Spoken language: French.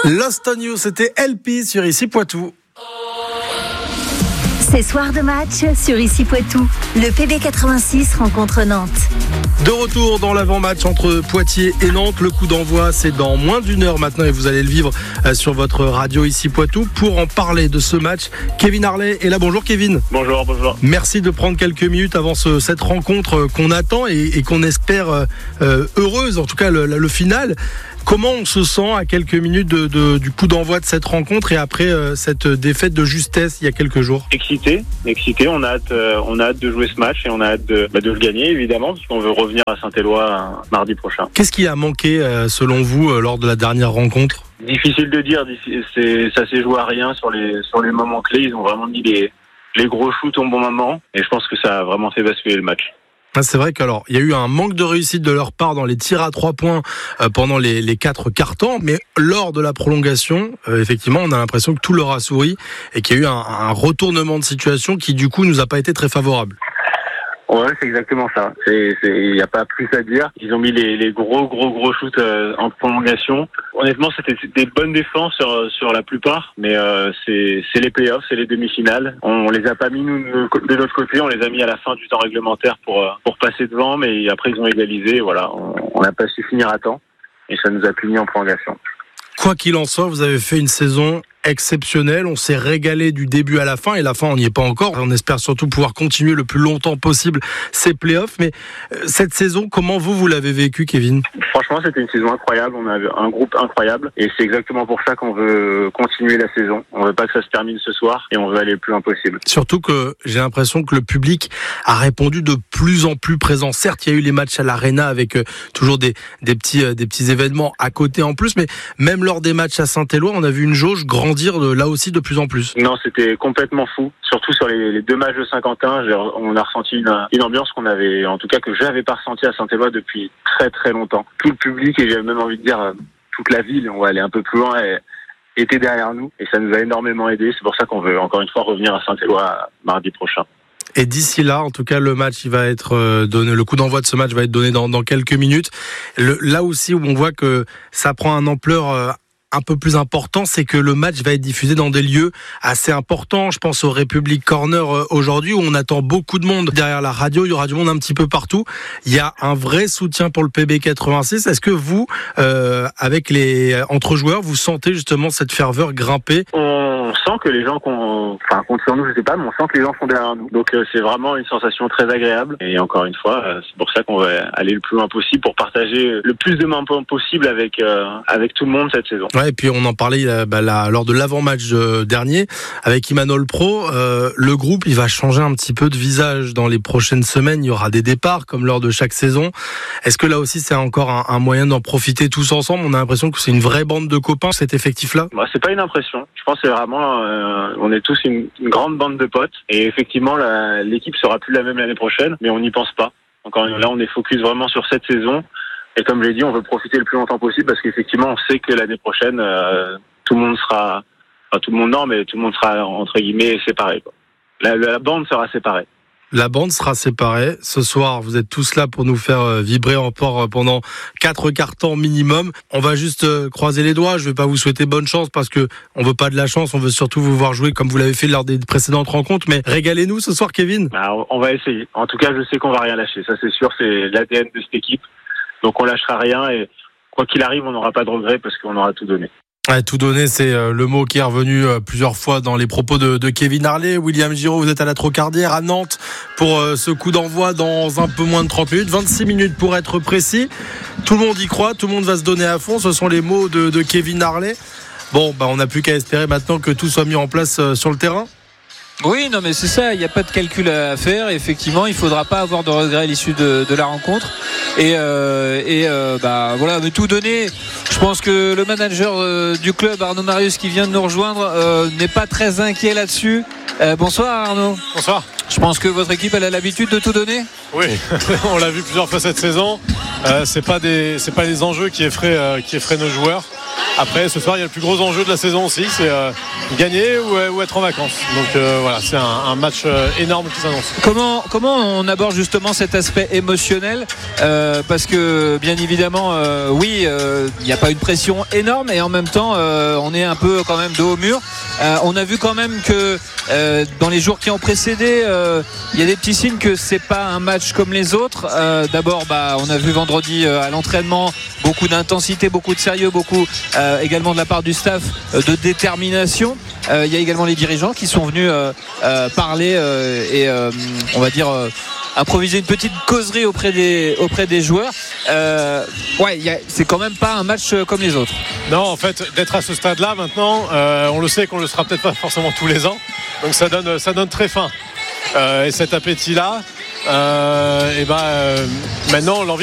Lost on You, c'était LP sur Ici Poitou. C'est soir de match sur Ici Poitou. Le PB86 rencontre Nantes. De retour dans l'avant-match entre Poitiers et Nantes. Le coup d'envoi, c'est dans moins d'une heure maintenant et vous allez le vivre sur votre radio Ici Poitou. Pour en parler de ce match, Kevin Harlet est là. Bonjour Kevin. Bonjour. Merci de prendre quelques minutes avant cette rencontre qu'on attend et qu'on espère heureuse, en tout cas le final. Comment on se sent à quelques minutes du coup d'envoi de cette rencontre et après cette défaite de justesse il y a quelques jours? Excité. On a hâte de jouer ce match et on a hâte de le gagner évidemment parce qu'on veut revenir à Saint-Éloi mardi prochain. Qu'est-ce qui a manqué selon vous lors de la dernière rencontre? Difficile de dire. Ça s'est joué à rien sur les moments clés. Ils ont vraiment mis les gros shoots au bon moment et je pense que ça a vraiment fait basculer le match. C'est vrai qu'alors, il y a eu un manque de réussite de leur part dans les tirs à 3 points pendant les 4 quarts-temps, mais lors de la prolongation, effectivement, on a l'impression que tout leur a souri et qu'il y a eu un retournement de situation qui, du coup, nous a pas été très favorable. Ouais, c'est exactement ça. Il y a pas plus à dire. Ils ont mis les gros shoots en prolongation. Honnêtement, c'était des bonnes défenses sur la plupart, mais c'est les playoffs, c'est les demi-finales. On les a pas mis nous de notre côté, on les a mis à la fin du temps réglementaire pour passer devant, mais après ils ont égalisé. Voilà, on n'a pas su finir à temps et ça nous a puni en prolongation. Quoi qu'il en soit, vous avez fait une saison exceptionnelle. On s'est régalé du début à la fin et la fin on n'y est pas encore. On espère surtout pouvoir continuer le plus longtemps possible ces playoffs. Mais cette saison, comment vous l'avez vécu, Kevin? Franchement, c'était une saison incroyable. On a un groupe incroyable et c'est exactement pour ça qu'on veut continuer la saison. On veut pas que ça se termine ce soir et on veut aller le plus loin possible. Surtout que j'ai l'impression que le public a répondu de plus en plus présent. Certes, il y a eu les matchs à l'Arena avec toujours des petits événements à côté en plus, mais même lors des matchs à Saint-Éloi, on a vu une jauge grandir là aussi de plus en plus. Non, c'était complètement fou. Surtout sur les 2 matchs de Saint-Quentin, on a ressenti une ambiance qu'on avait, en tout cas que j'avais pas ressentie à Saint-Éloi depuis très très longtemps. Tout le public et j'ai même envie de dire toute la ville, on va aller un peu plus loin, était derrière nous et ça nous a énormément aidé. C'est pour ça qu'on veut encore une fois revenir à Saint-Éloi mardi prochain. Et d'ici là, en tout cas, le match, il va être donné. Le coup d'envoi de ce match va être donné dans quelques minutes. Là aussi, où on voit que ça prend une ampleur un peu plus important, c'est que le match va être diffusé dans des lieux assez importants. Je pense au République Corner aujourd'hui où on attend beaucoup de monde derrière la radio. Il y aura du monde un petit peu partout. Il y a un vrai soutien pour le PB86. Est-ce que vous, avec entre joueurs, vous sentez justement cette ferveur grimper? On sent que les gens comptent sur nous, je sais pas, mais on sent que les gens sont derrière nous. Donc c'est vraiment une sensation très agréable. Et encore une fois, c'est pour ça qu'on va aller le plus loin possible pour partager le plus de moments possible avec tout le monde cette saison. Ouais, et puis on en parlait lors de l'avant-match dernier avec Imanol Pro. Le groupe, il va changer un petit peu de visage dans les prochaines semaines. Il y aura des départs comme lors de chaque saison. Est-ce que là aussi c'est encore un moyen d'en profiter tous ensemble? On a l'impression que c'est une vraie bande de copains cet effectif-là. C'est pas une impression. Je pense que c'est vraiment on est tous une grande bande de potes et effectivement l'équipe sera plus la même l'année prochaine, mais on n'y pense pas. Encore là, on est focus vraiment sur cette saison. Et comme je l'ai dit, on veut profiter le plus longtemps possible parce qu'effectivement, on sait que l'année prochaine, tout le monde sera entre guillemets séparé, quoi. La bande sera séparée. La bande sera séparée. Ce soir, vous êtes tous là pour nous faire vibrer encore pendant 4 quarts-temps minimum. On va juste croiser les doigts. Je vais pas vous souhaiter bonne chance parce que on veut pas de la chance. On veut surtout vous voir jouer comme vous l'avez fait lors des précédentes rencontres. Mais régalez-nous ce soir, Kevin. On va essayer. En tout cas, je sais qu'on va rien lâcher. Ça, c'est sûr. C'est l'ADN de cette équipe. Donc on lâchera rien et quoi qu'il arrive, on n'aura pas de regrets parce qu'on aura tout donné. Ouais, tout donner, c'est le mot qui est revenu plusieurs fois dans les propos de Kevin Harlet. William Giraud, vous êtes à la Trocardière à Nantes pour ce coup d'envoi dans un peu moins de 30 minutes, 26 minutes pour être précis. Tout le monde y croit, tout le monde va se donner à fond. Ce sont les mots de Kevin Harlet. Bon, on n'a plus qu'à espérer maintenant que tout soit mis en place sur le terrain. Oui, non, mais c'est ça, il n'y a pas de calcul à faire. Effectivement, il ne faudra pas avoir de regrets à l'issue de la rencontre. Voilà, mais tout donner. Je pense que le manager du club, Arnaud Marius, qui vient de nous rejoindre, n'est pas très inquiet là-dessus. Bonsoir Arnaud. Bonsoir. Je pense que votre équipe, elle a l'habitude de tout donner. Oui, on l'a vu plusieurs fois cette saison. C'est pas des enjeux qui effraient nos joueurs. Après, ce soir, il y a le plus gros enjeu de la saison aussi, c'est gagner ou être en vacances. Donc voilà, c'est un match énorme qui s'annonce. Comment on aborde justement cet aspect émotionnel parce que bien évidemment, oui, il n'y a pas une pression énorme et en même temps, on est un peu quand même dos au mur. On a vu quand même que dans les jours qui ont précédé, il y a des petits signes que c'est pas un match comme les autres. D'abord, on a vu vendredi à l'entraînement beaucoup d'intensité, beaucoup de sérieux, beaucoup également de la part du staff de détermination. Il y a également les dirigeants qui sont venus parler et on va dire improviser une petite causerie auprès des joueurs. C'est quand même pas un match comme les autres. Non, en fait, d'être à ce stade-là maintenant, on le sait qu'on le sera peut-être pas forcément tous les ans, donc ça donne très faim. Et cet appétit-là, maintenant l'envie